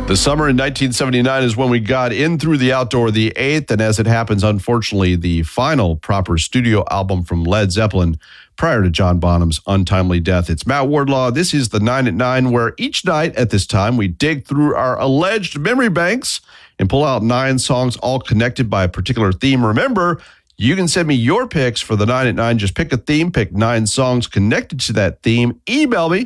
The summer in 1979 is when we got In Through the Outdoor, the eighth, and as it happens, unfortunately, the final proper studio album from Led Zeppelin prior to John Bonham's untimely death. It's Matt Wardlaw. This is the 9 at 9, where each night at this time, we dig through our alleged memory banks and pull out 9 songs all connected by a particular theme. Remember, you can send me your picks for the 9 at 9. Just pick a theme, pick 9 songs connected to that theme. Email me